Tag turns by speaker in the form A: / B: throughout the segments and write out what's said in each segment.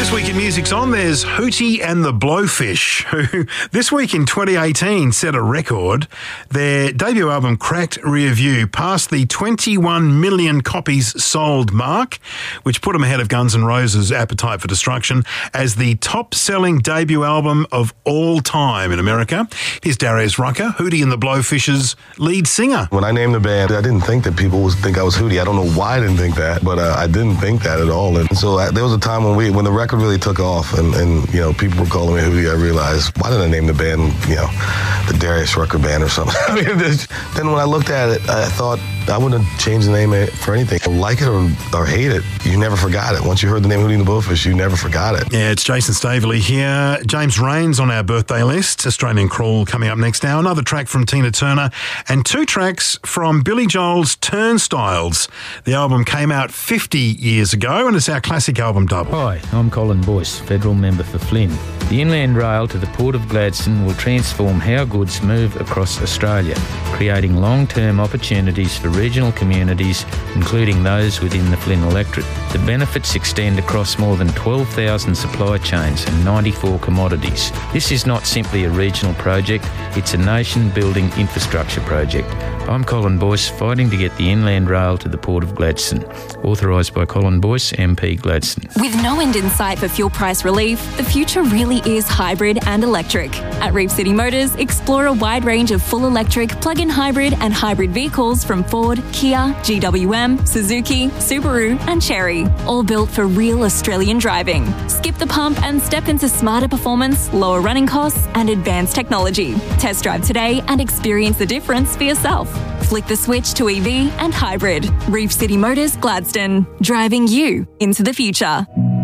A: This week in music's on, there's Hootie and the Blowfish, who this week in 2018 set a record. Their debut album, Cracked Rear View, passed the 21 million copies sold mark, which put them ahead of Guns N' Roses' Appetite for Destruction as the top-selling debut album of all time in America. Here's Darius Rucker, Hootie and the Blowfish's lead singer.
B: When I named the band, I didn't think that people would think I was Hootie. I don't know why I didn't think that, but I didn't think that at all. And so there was a time when the record really took off and you know, people were calling me Hootie. I realized, why didn't I name the band, you know, the Darius Rucker Band or something? I mean, then when I looked at it, I thought I wouldn't have changed the name for anything. Like it or hate it, you never forgot it. Once you heard the name Hootie and the Blowfish, you never forgot it.
A: Yeah, it's Jason Staveley here. James Rain's on our birthday list. Australian Crawl coming up next now. Another track from Tina Turner and two tracks from Billy Joel's Turnstiles. The album came out 50 years ago and it's our classic album dub.
C: Hi, I'm Colin Boyce, Federal Member for Flynn. The inland rail to the Port of Gladstone will transform how goods move across Australia, creating long-term opportunities for regional communities, including those within the Flynn electorate. The benefits extend across more than 12,000 supply chains and 94 commodities. This is not simply a regional project, it's a nation-building infrastructure project. I'm Colin Boyce, fighting to get the inland rail to the Port of Gladstone. Authorised by Colin Boyce, MP Gladstone.
D: With no end in sight for fuel price relief, the future really is hybrid and electric. At Reef City Motors, explore a wide range of full electric, plug-in hybrid and hybrid vehicles from Ford, Kia, GWM, Suzuki, Subaru and Chery, all built for real Australian driving. Skip the pump and step into smarter performance, lower running costs and advanced technology. Test drive today and experience the difference for yourself. Flick the switch to EV and hybrid. Reef City Motors, Gladstone. Driving you into the future.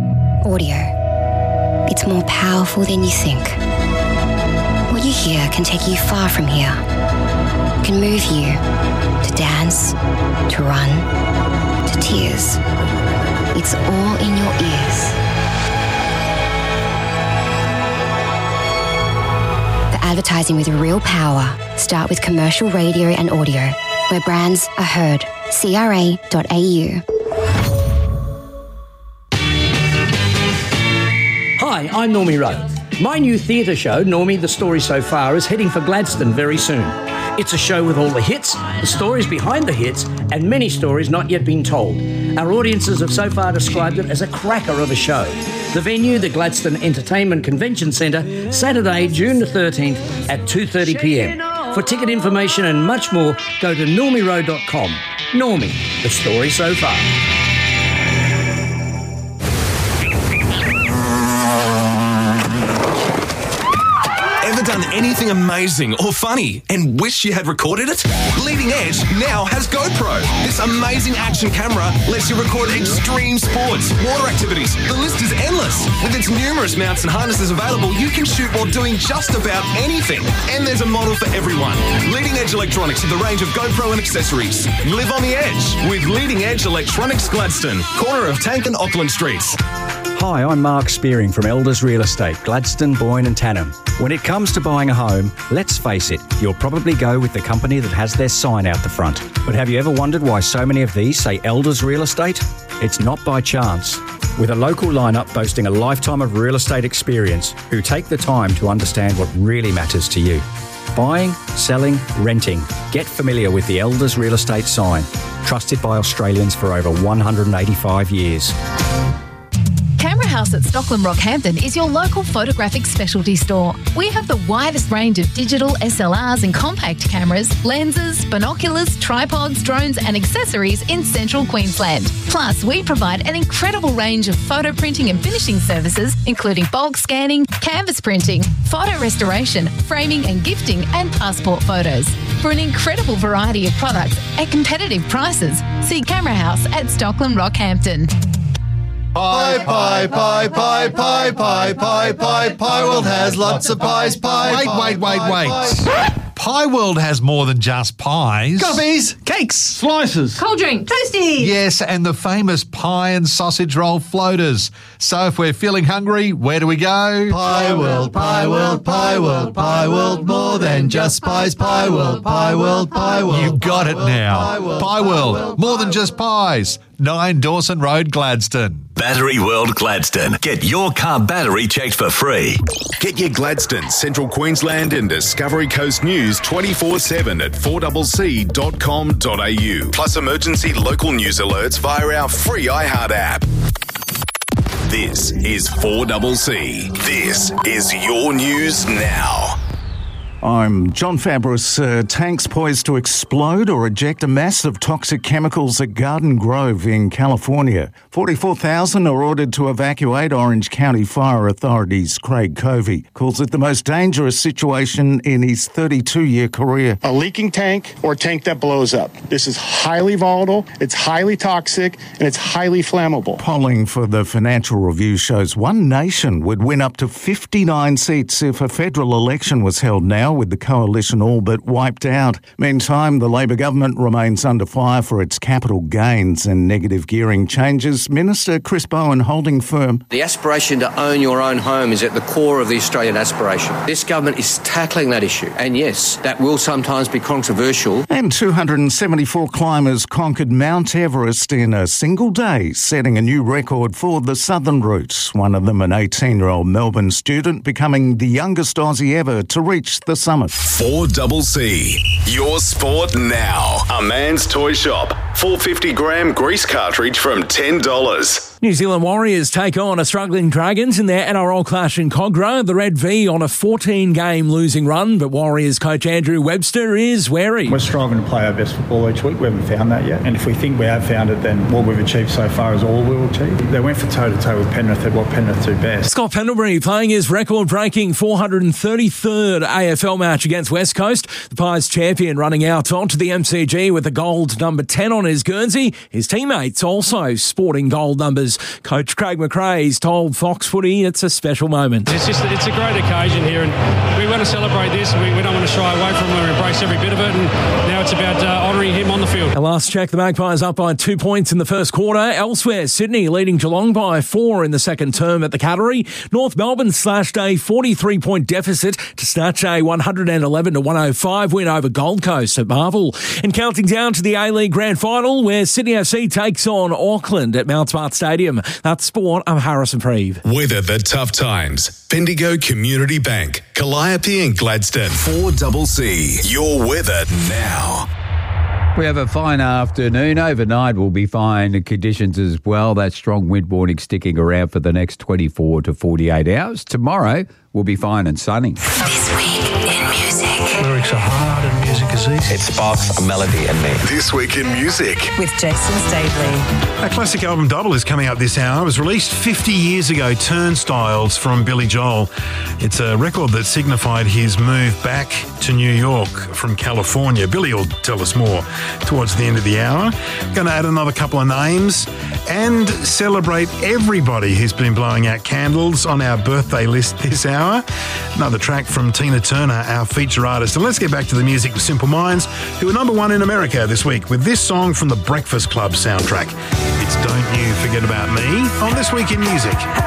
E: Audio. It's more powerful than you think. What you hear can take you far from here. It can move you to dance, to run, to tears. It's all in your ears. For advertising with real power, start with commercial radio and audio, where brands are heard. CRA.au.
F: Hi, I'm Normie Rowe. My new theatre show, Normie, The Story So Far, is heading for Gladstone very soon. It's a show with all the hits, the stories behind the hits, and many stories not yet been told. Our audiences have so far described it as a cracker of a show. The venue, the Gladstone Entertainment Convention Centre, Saturday, June the 13th at 2:30pm. For ticket information and much more, go to normierowe.com. Normie, The Story So Far.
G: Done anything amazing or funny and wish you had recorded it? Leading Edge now has GoPro. This amazing action camera lets you record extreme sports, water activities. The list is endless. With its numerous mounts and harnesses available, you can shoot while doing just about anything. And there's a model for everyone. Leading Edge Electronics with a range of GoPro and accessories. Live on the edge with Leading Edge Electronics Gladstone, corner of Tank and Auckland Streets.
H: Hi, I'm Mark Spearing from Elders Real Estate, Gladstone, Boyne and Tannum. When it comes to buying a home, let's face it, you'll probably go with the company that has their sign out the front. But have you ever wondered why so many of these say Elders Real Estate? It's not by chance. With a local lineup boasting a lifetime of real estate experience, who take the time to understand what really matters to you. Buying, selling, renting. Get familiar with the Elders Real Estate sign. Trusted by Australians for over 185 years.
I: Camera House at Stockland Rockhampton is your local photographic specialty store. We have the widest range of digital SLRs and compact cameras, lenses, binoculars, tripods, drones and accessories in central Queensland. Plus, we provide an incredible range of photo printing and finishing services, including bulk scanning, canvas printing, photo restoration, framing and gifting, and passport photos. For an incredible variety of products at competitive prices, see Camera House at Stockland Rockhampton.
J: Pie World has lots of pies.
K: Wait. Pie World has more than just pies.
J: Coffees,
K: cakes, slices,
L: cold drink, toasties.
K: Yes, and the famous pie and sausage roll floaters. So if we're feeling hungry, where do we go?
J: Pie World, more than just pies. Pie World.
K: You got it now. Pie World, more than just pies. 9 Dawson Road, Gladstone.
L: Battery World Gladstone. Get your car battery checked for free.
M: Get your Gladstone, Central Queensland and Discovery Coast news 24/7 at 4cc.com.au. Plus emergency local news alerts via our free iHeart app. This is 4CC. This is your news now.
N: I'm John Fabris. Tanks poised to explode or eject a mass of toxic chemicals at Garden Grove in California. 44,000 are ordered to evacuate. Orange County Fire Authority's Craig Covey calls it the most dangerous situation in his 32-year career.
O: A leaking tank or a tank that blows up. This is highly volatile, it's highly toxic, and it's highly flammable.
N: Polling for the Financial Review shows one nation would win up to 59 seats if a federal election was held now, with the coalition all but wiped out. Meantime, the Labor government remains under fire for its capital gains and negative gearing changes. Minister Chris Bowen holding firm.
P: The aspiration to own your own home is at the core of the Australian aspiration. This government is tackling that issue. And yes, that will sometimes be controversial.
N: And 274 climbers conquered Mount Everest in a single day, setting a new record for the Southern Route. One of them, an 18-year-old Melbourne student, becoming the youngest Aussie ever to reach the summit.
M: 4CC. Your sport now. A man's toy shop. 450-gram grease cartridge from $10.
Q: New Zealand Warriors take on a struggling Dragons in their NRL clash in Cogra. The Red V on a 14-game losing run, but Warriors coach Andrew Webster is wary.
R: We're striving to play our best football each week. We haven't found that yet. And if we think we have found it, then what we've achieved so far is all we'll achieve. They went for toe-to-toe with Penrith at what Penrith do best.
Q: Scott Pendlebury playing his record-breaking 433rd AFL match against West Coast. The Pies champion running out onto the MCG with the gold number 10 on his Guernsey. His teammates also sporting gold numbers. Coach Craig McRae's told Fox Footy it's a special moment.
S: It's a great occasion here, and we want to celebrate this. We don't want to shy away from it. We embrace every bit of it, and now it's about honouring him on the field.
Q: At last check, the Magpies up by 2 points in the first quarter. Elsewhere, Sydney leading Geelong by 4 in the second term at the Cattery. North Melbourne slashed a 43-point deficit to snatch a 111-105 win over Gold Coast at Marvel. And counting down to the A-League Grand Final, where Sydney FC takes on Auckland at Mount Smart Stadium. That's sport. I'm Harrison Preeve.
M: Weather the tough times. Bendigo Community Bank, Calliope and Gladstone. 4CC. Your weather now.
T: We have a fine afternoon. Overnight will be fine conditions as well. That strong wind warning sticking around for the next 24 to 48 hours. Tomorrow will be fine and sunny.
U: This week in music.
V: Lyrics are hard and music is easy.
W: It sparks a melody in me.
M: This week in music.
U: With Jason Stavely.
A: A classic album double is coming out this hour. It was released 50 years ago, Turnstiles from Billy Joel. It's a record that signified his move back to New York from California. Billy will tell us more towards the end of the hour. Going to add another couple of names and celebrate everybody who's been blowing out candles on our birthday list this hour. Another track from Tina Turner, our feature artist. And let's get back to the music with Simple Minds, who are number one in America this week with this song from the Breakfast Club soundtrack. It's Don't You Forget About Me on This Week in Music.